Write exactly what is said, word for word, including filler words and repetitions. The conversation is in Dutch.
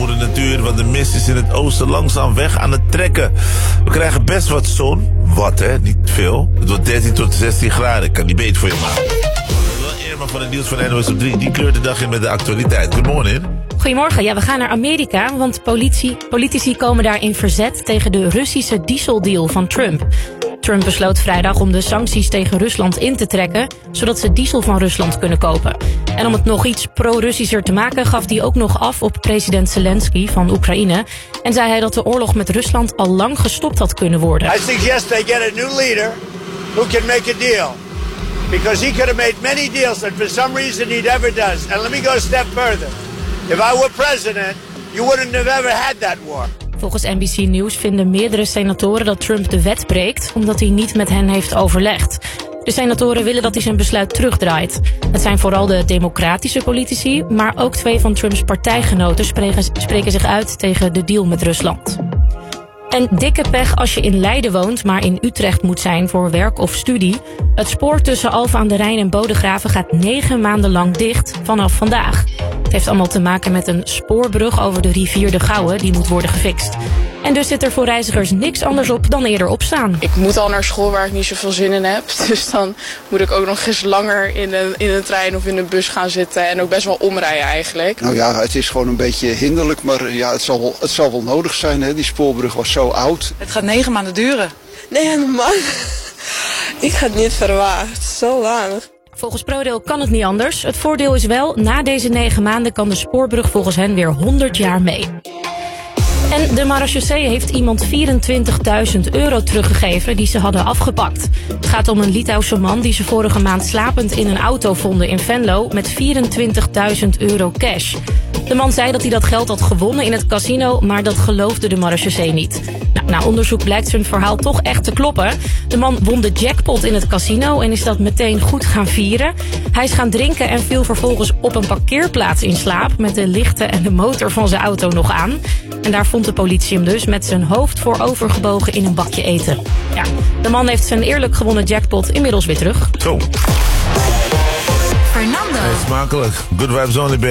moeder natuur, want de mist is in het oosten langzaam weg aan het trekken. We krijgen best wat zon. Wat hè, niet veel. Het wordt dertien tot zestien graden. Ik kan niet beter voor je maken. Wel Irma van het nieuws van N O S op drie. Die kleurt de dag in met de actualiteit. Good morning. Goedemorgen. Ja, we gaan naar Amerika, want politie, politici komen daar in verzet tegen de Russische dieseldeal van Trump. Trump besloot vrijdag om de sancties tegen Rusland in te trekken, zodat ze diesel van Rusland kunnen kopen. En om het nog iets pro-Russischer te maken, gaf hij ook nog af op president Zelensky van Oekraïne. En zei hij dat de oorlog met Rusland al lang gestopt had kunnen worden. I suggest they get a new leader who can make a deal. Because he could have made many deals that for some reason he never does. And let me go a step further. If I were president, you wouldn't have ever had that war. Volgens N B C News vinden meerdere senatoren dat Trump de wet breekt, omdat hij niet met hen heeft overlegd. De senatoren willen dat hij zijn besluit terugdraait. Het zijn vooral de democratische politici, maar ook twee van Trumps partijgenoten spreken, spreken zich uit tegen de deal met Rusland. En dikke pech als je in Leiden woont, maar in Utrecht moet zijn voor werk of studie. Het spoor tussen Alphen aan de Rijn en Bodegraven gaat negen maanden lang dicht vanaf vandaag. Het heeft allemaal te maken met een spoorbrug over de rivier de Gouwe, die moet worden gefixt. En dus zit er voor reizigers niks anders op dan eerder opstaan. Ik moet al naar school waar ik niet zoveel zin in heb. Dus dan moet ik ook nog eens langer in een, in een trein of in een bus gaan zitten. En ook best wel omrijden eigenlijk. Nou ja, het is gewoon een beetje hinderlijk. Maar ja, het zal wel, het zal wel nodig zijn. Hè? Die spoorbrug was zo oud. Het gaat negen maanden duren. Nee, man. Ik had het niet verwacht. Zo lang. Volgens ProRail kan het niet anders. Het voordeel is wel, na deze negen maanden kan de spoorbrug volgens hen weer honderd jaar mee. En de marechaussee heeft iemand vierentwintigduizend euro teruggegeven die ze hadden afgepakt. Het gaat om een Litouwse man die ze vorige maand slapend in een auto vonden in Venlo met vierentwintigduizend euro cash. De man zei dat hij dat geld had gewonnen in het casino, maar dat geloofde de marechaussee niet. Nou, na onderzoek blijkt zijn verhaal toch echt te kloppen. De man won de jackpot in het casino en is dat meteen goed gaan vieren. Hij is gaan drinken en viel vervolgens op een parkeerplaats in slaap met de lichten en de motor van zijn auto nog aan. En daar vond de politie hem dus met zijn hoofd voorovergebogen in een bakje eten. Ja, de man heeft zijn eerlijk gewonnen jackpot inmiddels weer terug. Zo. Fernando. Hey, smakelijk. Good vibes only, baby.